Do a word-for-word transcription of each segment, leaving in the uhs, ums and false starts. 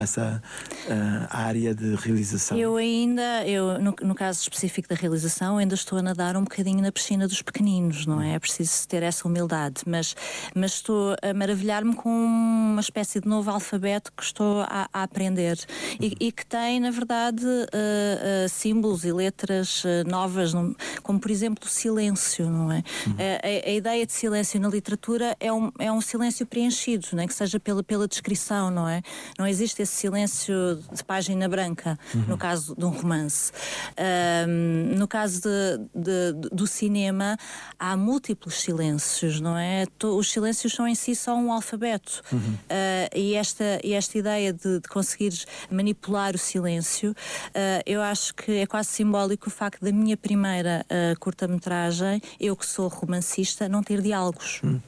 essa uh, área de realização? Eu ainda, eu, no, no caso específico da realização, ainda estou a nadar um bocadinho na piscina dos pequeninos, não é? É preciso ter essa humildade, mas, mas estou a maravilhar-me com uma espécie de novo alfabeto que estou a, a aprender e, e que tem, na verdade, uh, uh, símbolos e letras uh, novas, não, como por exemplo o silêncio, não é? Uhum. A, a, a ideia de silêncio na literatura é um, é um silêncio preenchido, não é? Que seja pela, pela descrição, não é? Não existe esse silêncio de página branca, uhum. no caso de um romance. Um, no caso de, de, do cinema, há múltiplos silêncios, não é? Os silêncios são em si só um alfabeto. Uhum. Uh, e, esta, e esta ideia de, de conseguires manipular o silêncio, uh, eu acho que é quase simbólico o facto da minha primeira uh, curta-metragem, eu que sou romancista, não ter diálogos. Uhum.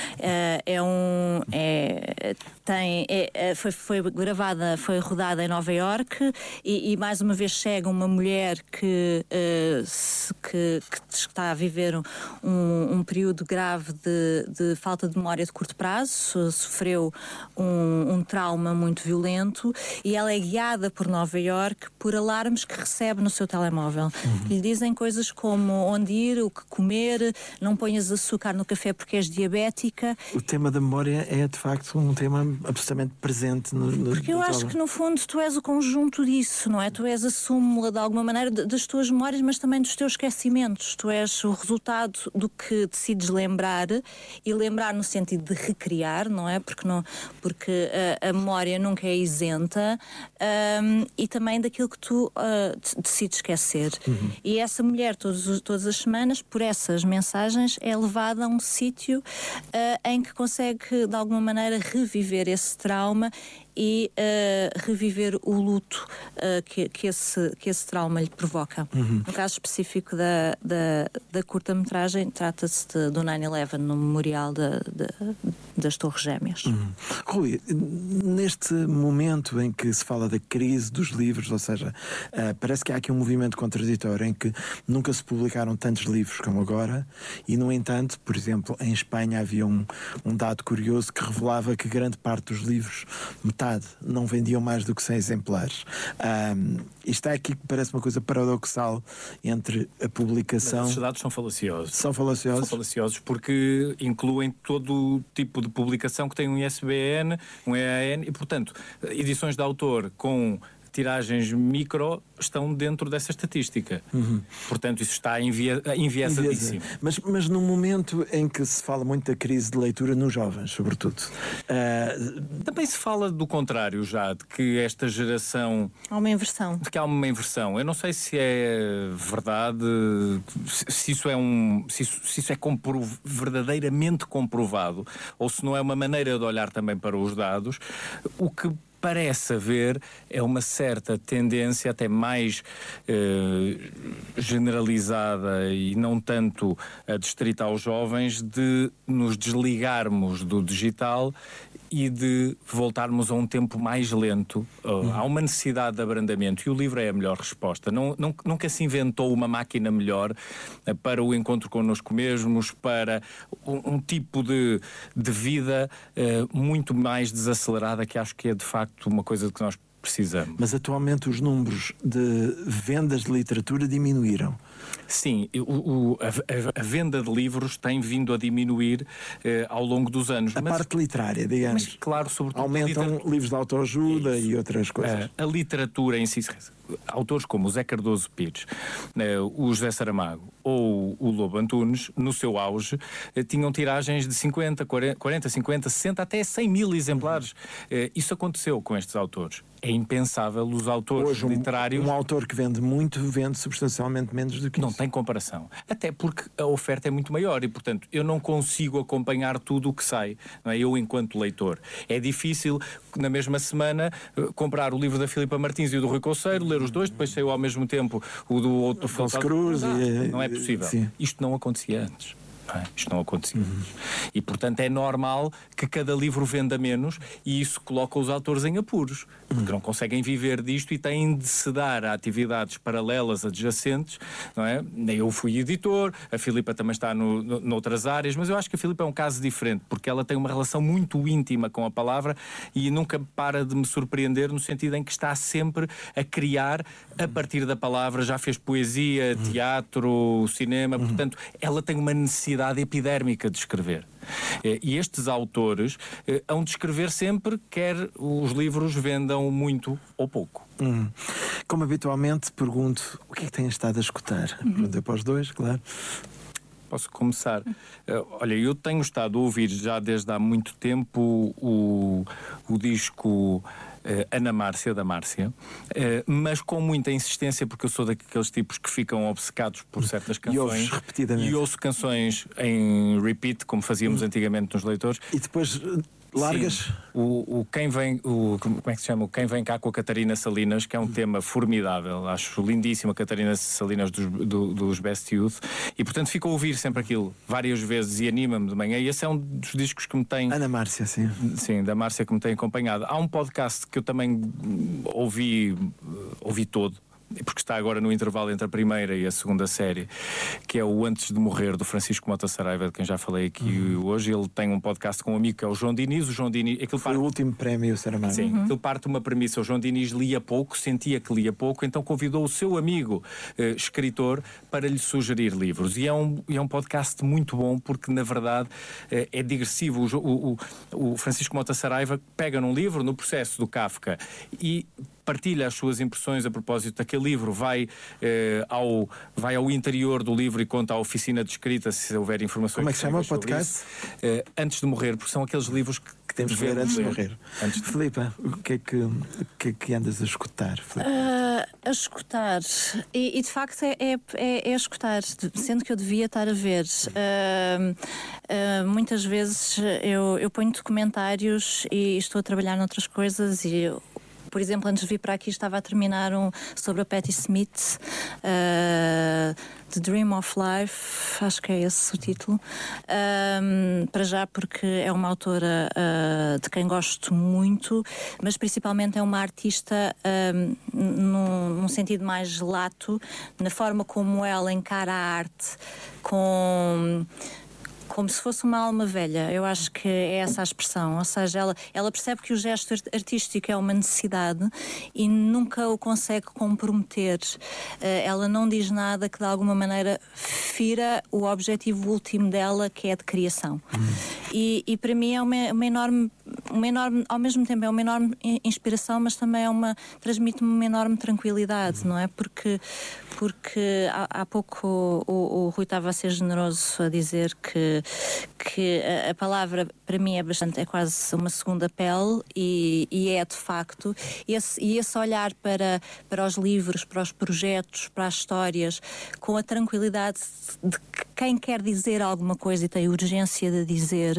Uh, é um é, tem, é, foi, foi gravada, foi rodada em Nova Iorque e, e mais uma vez chega uma mulher que, uh, se, que, que está a viver um, um período grave de, de falta de memória de curto prazo, sofreu um, um trauma muito violento e ela é guiada por Nova Iorque por alarmes que recebe no seu telemóvel. Uhum. Lhe dizem coisas como onde ir, o que comer, não ponhas açúcar no café porque és diabética. O tema da memória é de facto um tema absolutamente presente no, no Porque eu no acho trabalho. que no fundo tu és o conjunto disso, não é? Tu és a súmula de alguma maneira das tuas memórias, mas também dos teus esquecimentos. Tu és o resultado do que decides lembrar, e lembrar no sentido de recriar, não é? Porque, não, porque a, a memória nunca é isenta, um, e também daquilo que tu uh, decides esquecer. Uhum. E essa mulher todos, todas as semanas, por essas mensagens, é levada a um sítio Uh, em que consegue de alguma maneira reviver esse trauma e uh, reviver o luto uh, que, que, esse, que esse trauma lhe provoca. Uhum. No caso específico da, da, da curta-metragem, trata-se de, do nine eleven, no memorial de, de, das Torres Gêmeas. Uhum. Rui, neste momento em que se fala da crise dos livros, ou seja, uh, parece que há aqui um movimento contraditório em que nunca se publicaram tantos livros como agora e, no entanto, por exemplo, em Espanha havia um, um dado curioso que revelava que grande parte dos livros, metade, não vendiam mais do que cem exemplares. Um, isto é aqui que parece uma coisa paradoxal entre a publicação... Mas esses dados são falaciosos. São falaciosos? São falaciosos porque incluem todo o tipo de publicação que tem um I S B N, um E A N, e, portanto, edições de autor com tiragens micro estão dentro dessa estatística. Uhum. Portanto, isso está envia, enviesadíssimo. Mas, mas num momento em que se fala muito da crise de leitura nos jovens, sobretudo. Uh... Também se fala do contrário já, de que esta geração... Há uma inversão. De que há uma inversão. Eu não sei se é verdade, se isso é um... se isso, se isso é compro, verdadeiramente comprovado, ou se não é uma maneira de olhar também para os dados. O que parece haver é uma certa tendência, até mais eh, generalizada e não tanto adstrita aos jovens, de nos desligarmos do digital e de voltarmos a um tempo mais lento. Uhum. Há uma necessidade de abrandamento e o livro é a melhor resposta. Não, não, nunca se inventou uma máquina melhor uh, para o encontro connosco mesmos, para um, um tipo de, de vida uh, muito mais desacelerada, que acho que é de facto uma coisa de que nós precisamos. Mas atualmente os números de vendas de literatura diminuíram. Sim, o, o, a, a venda de livros tem vindo a diminuir eh, ao longo dos anos. A mas, parte literária, digamos. Mas, claro, sobretudo... Aumentam literatura... livros de autoajuda e outras coisas. A, a literatura em si, autores como o Zé Cardoso Pires, eh, o José Saramago ou o Lobo Antunes, no seu auge, eh, tinham tiragens de cinquenta, quarenta, cinquenta, sessenta, até cem mil exemplares. Eh, isso aconteceu com estes autores. É impensável os autores Hoje, um, literários... um autor que vende muito, vende substancialmente menos do que não isso. Não tem comparação. Até porque a oferta é muito maior e, portanto, eu não consigo acompanhar tudo o que sai, não é? Eu, enquanto leitor. É difícil, na mesma semana, comprar o livro da Filipa Martins e o do Rui Conceiro, ler os dois, depois saiu ao mesmo tempo o do outro... Afonso Cruz. Não, e, não é possível. Sim. Isto não acontecia antes. Não é? Isto não acontecia. Uhum. E, portanto, é normal que cada livro venda menos e isso coloca os autores em apuros, porque uhum. não conseguem viver disto e têm de se dar a atividades paralelas, adjacentes, não é? Eu fui editor, a Filipa também está no, no, noutras áreas, mas eu acho que a Filipa é um caso diferente, porque ela tem uma relação muito íntima com a palavra e nunca para de me surpreender no sentido em que está sempre a criar a partir da palavra, já fez poesia, uhum. teatro, cinema, uhum. portanto, ela tem uma necessidade epidérmica de escrever. E estes autores eh, hão de escrever sempre, quer os livros vendam muito ou pouco. Hum. Como habitualmente pergunto, o que é que têm estado a escutar? Uhum. Perguntei para os dois, claro. Posso começar? Uh, olha, eu tenho estado a ouvir já desde há muito tempo o, o disco Uh, Ana Márcia, da Márcia, uh, mas com muita insistência, porque eu sou daqueles tipos que ficam obcecados por certas canções. E ouves repetidamente. E ouço canções em repeat, como fazíamos hum. antigamente nos leitores. E depois largas? Sim. O, o Quem Vem, o, como é que se chama? O Quem Vem Cá com a Catarina Salinas, que é um hum. tema formidável. Acho lindíssimo a Catarina Salinas dos, do, dos Best Youth. E portanto fico a ouvir sempre aquilo várias vezes e anima-me de manhã. E esse é um dos discos que me tem... Ana Márcia, sim. Sim, da Márcia, que me tem acompanhado. Há um podcast que eu também ouvi, ouvi todo, porque está agora no intervalo entre a primeira e a segunda série, que é o Antes de Morrer, do Francisco Mota Saraiva, de quem já falei aqui uhum. hoje. Ele tem um podcast com um amigo que é o João Diniz. O João Diniz aquilo Foi parte... o último prémio Saramago. Sim, uhum. aquilo parte de uma premissa. O João Diniz lia pouco, sentia que lia pouco, então convidou o seu amigo eh, escritor para lhe sugerir livros. E é um, é um podcast muito bom, porque na verdade eh, é digressivo. O, o, o Francisco Mota Saraiva pega num livro, no processo do Kafka, e partilha as suas impressões a propósito daquele livro, vai, eh, ao, vai ao interior do livro e conta à oficina de escrita, se houver informações. Como é que se chama o podcast? Eh, Antes de Morrer, porque são aqueles livros que, que temos de ver antes de morrer. Antes de... Filipa, o que é que, o que, é que andas a escutar? Uh, a escutar. E, e de facto é, é, é, é a escutar, sendo que eu devia estar a ver. Uh, uh, muitas vezes eu, eu ponho documentários e estou a trabalhar noutras coisas e eu, por exemplo, antes de vir para aqui estava a terminar um sobre a Patti Smith, uh, The Dream of Life, acho que é esse o título. Um, para já porque é uma autora uh, de quem gosto muito, mas principalmente é uma artista um, num, num sentido mais lato, na forma como ela encara a arte, com... como se fosse uma alma velha. Eu acho que é essa a expressão. Ou seja, ela, ela percebe que o gesto artístico é uma necessidade e nunca o consegue comprometer. Ela não diz nada que de alguma maneira fira o objetivo último dela, que é de criação. Hum. E, e para mim é uma, uma enorme, uma enorme, ao mesmo tempo é uma enorme inspiração, mas também é uma, transmite-me uma enorme tranquilidade, hum. não é? Porque, porque há, há pouco o, o, o Rui estava a ser generoso a dizer que que a, a palavra para mim é bastante, é quase uma segunda pele e, e é de facto esse, e esse olhar para, para os livros, para os projetos, para as histórias, com a tranquilidade de que quem quer dizer alguma coisa e tem urgência de dizer,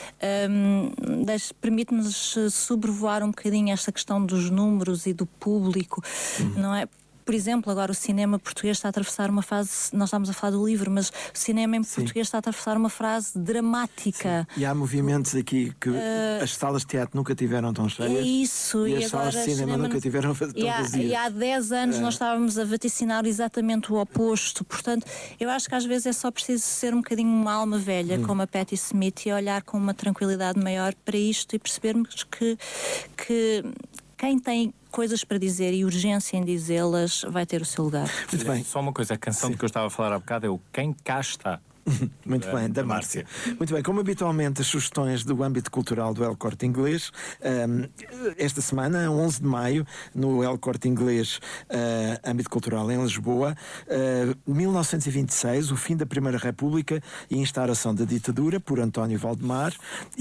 um, permite-nos sobrevoar um bocadinho esta questão dos números e do público, uhum. não é? Por exemplo, agora o cinema português está a atravessar uma fase, nós estamos a falar do livro, mas o cinema em Sim. português está a atravessar uma fase dramática. Sim. E há movimentos aqui que uh, as salas de teatro nunca tiveram tão cheias. É isso. E, e as agora salas de cinema, cinema nunca tiveram tão e há, vazias. E há dez anos uh. nós estávamos a vaticinar exatamente o oposto. Portanto, eu acho que às vezes é só preciso ser um bocadinho uma alma velha, hum. como a Patti Smith, e olhar com uma tranquilidade maior para isto e percebermos que, que quem tem coisas para dizer e urgência em dizê-las vai ter o seu lugar. Muito bem. Só uma coisa, a canção Sim. de que eu estava a falar há bocado é o Quem Cá Está. Muito da, bem, da, da Márcia. Márcia. Muito bem, como habitualmente as sugestões do âmbito cultural do El Corte Inglês, um, esta semana, onze de maio, no El Corte Inglês, uh, âmbito cultural em Lisboa, uh, mil novecentos e vinte e seis, o fim da Primeira República e a instauração da ditadura, por António Valdemar.